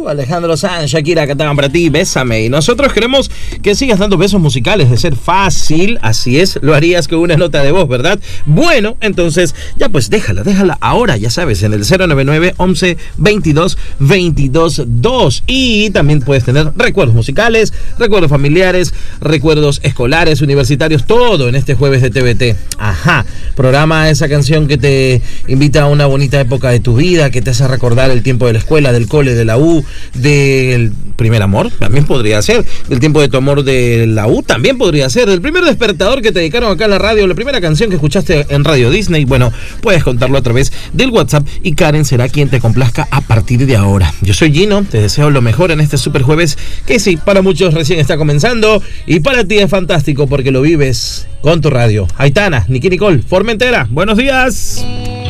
Alejandro Sanz, Shakira, cantaban para ti, Bésame. Y nosotros queremos que sigas dando besos musicales. De ser fácil, así es, lo harías con una nota de voz, ¿verdad? Bueno, entonces, ya pues déjala ahora, ya sabes, en el 099 11 22 22 2. Y también puedes tener recuerdos musicales, recuerdos familiares, recuerdos escolares, universitarios, todo en este jueves de TVT. Ajá, programa esa canción que te invita a una bonita época de tu vida, que te hace recordar el tiempo de la escuela, del cole, de la U, del primer amor, también podría ser, del tiempo de tu amor de la U, también podría ser, del primer despertador que te dedicaron acá en la radio, la primera canción que escuchaste en Radio Disney. Bueno, puedes contarlo a través del WhatsApp y Karen será quien te complazca a partir de ahora. Yo soy Gino, te deseo lo mejor en este super jueves, que sí, para muchos recién está comenzando y para ti es fantástico porque lo vives con tu radio. Aitana, Nicky Nicole, Formentera, buenos días.